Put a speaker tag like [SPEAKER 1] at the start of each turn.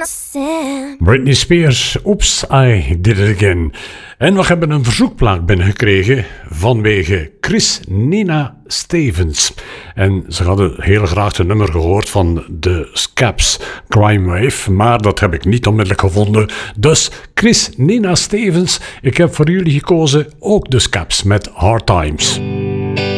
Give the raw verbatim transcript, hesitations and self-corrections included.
[SPEAKER 1] sin.
[SPEAKER 2] Britney Spears, Oops, I Did It Again. En we hebben een verzoekplaat binnengekregen vanwege Chris Nina Stevens. En ze hadden heel graag het nummer gehoord van de Scabs, Crime Wave, maar dat heb ik niet onmiddellijk gevonden. Dus Chris Nina Stevens, ik heb voor jullie gekozen ook de Scabs met Hard Times.